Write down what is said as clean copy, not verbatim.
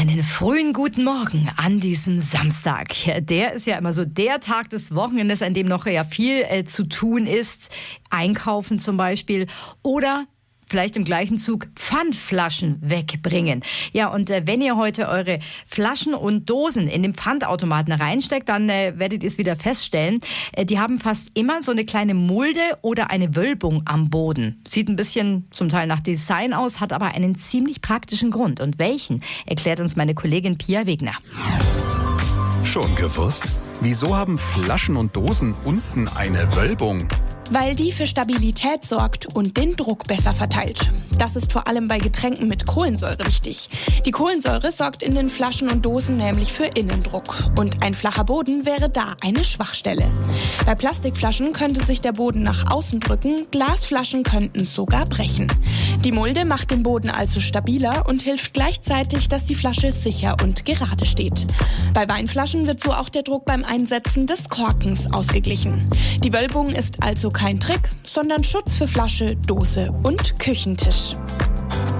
Einen frühen guten Morgen an diesem Samstag. Der ist ja immer so der Tag des Wochenendes, an dem noch ja viel zu tun ist. Einkaufen zum Beispiel oder vielleicht im gleichen Zug Pfandflaschen wegbringen. Ja, und wenn ihr heute eure Flaschen und Dosen in den Pfandautomaten reinsteckt, dann werdet ihr es wieder feststellen. Die haben fast immer so eine kleine Mulde oder eine Wölbung am Boden. Sieht ein bisschen zum Teil nach Design aus, hat aber einen ziemlich praktischen Grund. Und welchen, erklärt uns meine Kollegin Pia Wegner. Schon gewusst? Wieso haben Flaschen und Dosen unten eine Wölbung? Weil die für Stabilität sorgt und den Druck besser verteilt. Das ist vor allem bei Getränken mit Kohlensäure wichtig. Die Kohlensäure sorgt in den Flaschen und Dosen nämlich für Innendruck. Und ein flacher Boden wäre da eine Schwachstelle. Bei Plastikflaschen könnte sich der Boden nach außen drücken, Glasflaschen könnten sogar brechen. Die Mulde macht den Boden also stabiler und hilft gleichzeitig, dass die Flasche sicher und gerade steht. Bei Weinflaschen wird so auch der Druck beim Einsetzen des Korkens ausgeglichen. Die Wölbung ist also kein Trick, sondern Schutz für Flasche, Dose und Küchentisch.